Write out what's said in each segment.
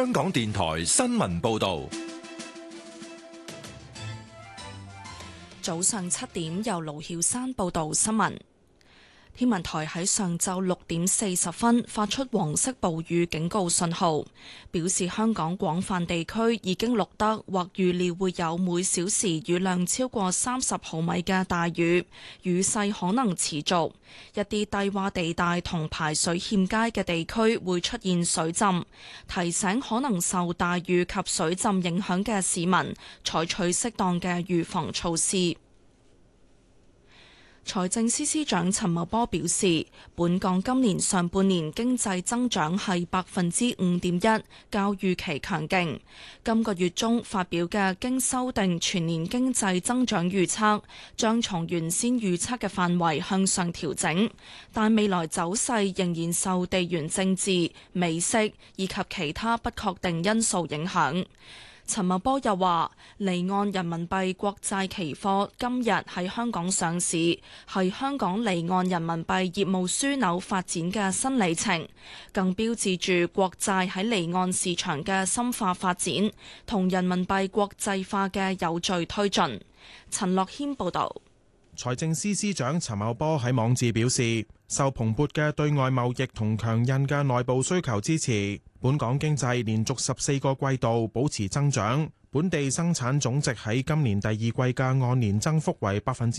香港電台新聞報道。 早上7點，由盧曉山報道新聞。天文台喺上晝6點40分發出黃色暴雨警告信號，表示香港廣泛地區已經錄得或預料會有每小時雨量超過30毫米嘅大雨，雨勢可能持續。一啲低洼地帶同排水欠佳嘅地區會出現水浸，提醒可能受大雨及水浸影響嘅市民採取適當嘅預防措施。財政司司長陳茂波表示，本港今年上半年經濟增長係5.1%，較預期強勁。今個月中發表嘅經修訂全年經濟增長預測，將從原先預測嘅範圍向上調整，但未來走勢仍然受地緣政治、美息以及其他不確定因素影響。陳茂波又話，離岸人民幣國債期貨今日喺香港上市，係香港離岸人民幣業務樞紐發展嘅新里程，更標誌住國債喺離岸市場嘅深化發展，同人民幣國際化嘅有序推進。陳樂謙報道。 財政司司長陳茂波喺網誌表示，受蓬勃嘅對外貿易同強韌嘅內部需求支持，本港經濟連續14個季度保持增長，本地生產總值喺今年第二季嘅按年增幅為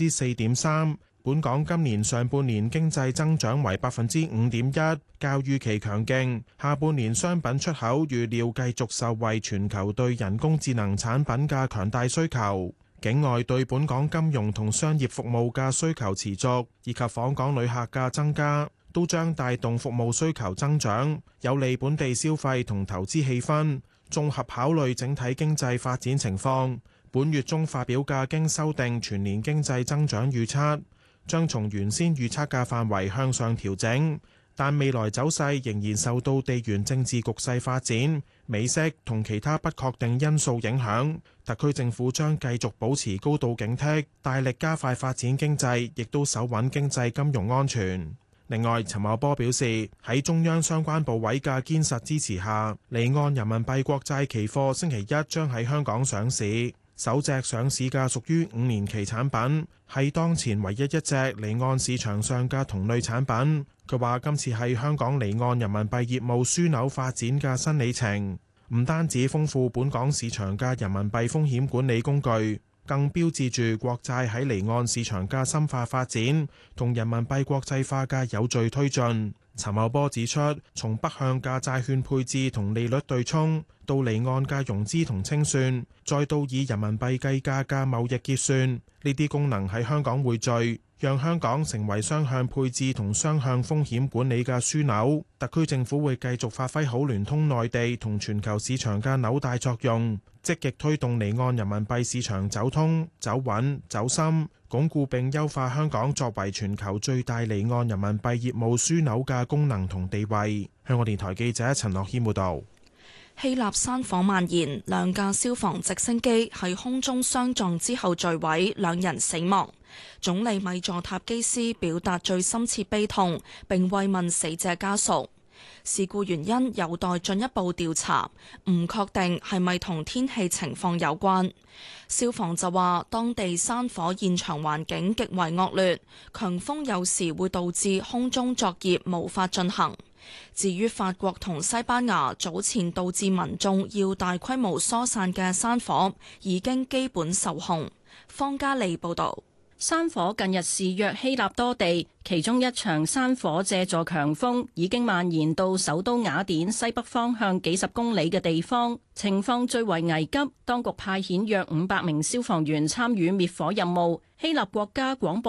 4.3%。本港今年上半年經濟增長為5.1%，較預期強勁。下半年商品出口預料繼續受惠全球對人工智能產品嘅強大需求。境外對本港金融同商業服務嘅需求持續，以及訪港旅客嘅增加，都將帶動服務需求增長，有利本地消費同投資氣氛。綜合考慮整體經濟發展情況，本月中發表嘅經修訂全年經濟增長預測，將從原先預測嘅範圍向上調整，但未來走勢仍然受到地緣政治局勢發展、美息同其他不確定因素影響。特區政府將繼續保持高度警惕，大力加快發展經濟，亦都守穩經濟金融安全。另外，陳茂波表示，喺中央相關部委嘅堅實支持下，離岸人民幣國債期貨星期一將喺香港上市。首隻上市嘅屬於5年期產品，係當前唯一一隻離岸市場上嘅同類產品。佢話今次係香港離岸人民幣業務樞紐發展嘅新里程，唔單止豐富本港市場嘅人民幣風險管理工具，更標誌住國債喺離岸市場嘅深化發展同人民幣國際化嘅有序推進。陳茂波指出，從北向嘅債券配置同利率對沖，到離岸嘅融資同清算，再到以人民幣計價嘅貿易結算，呢啲功能喺香港匯聚，讓香港成為雙向配置同雙向風險管理嘅樞紐。特區政府會繼續發揮好聯通內地同全球市場嘅紐帶作用，積極推動離岸人民幣市場走通、走穩、走深，鞏固並優化香港作為全球最大離岸人民幣業務樞紐嘅功能同地位。香港電台記者陳樂謙報道。 希臘山火蔓延，2架消防直升機喺空中相撞之後墜毀，2人死亡。總理米佐塔基斯表達最深切悲痛，並慰問死者家屬。事故原因有待進一步調查，唔確定係咪同天氣情況有關。消防就話，當地山火現場環境極為惡劣，強風有時會導致空中作業無法進行。至於法國同西班牙早前導致民眾要大規模疏散嘅山火，已經基本受控。方嘉利報導。 山火近日肆虐希臘多地，其中一場山火借助強風已經蔓延到首都雅典西北方向幾十公里嘅地方，情況最為危急。當局派遣約500名消防員參與滅火任務。希臘國家廣播